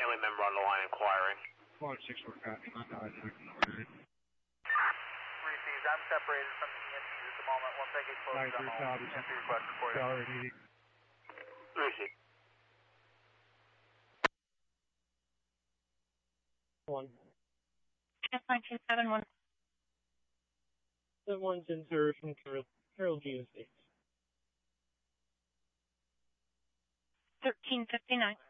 family member on the line inquiring. 164 copy. Reese's, I'm separated from the EMTs at the moment. Once I get close, I'm all EMT request for you. Reese. One. S1971. That one's in service from Carroll G. Estates. 1359.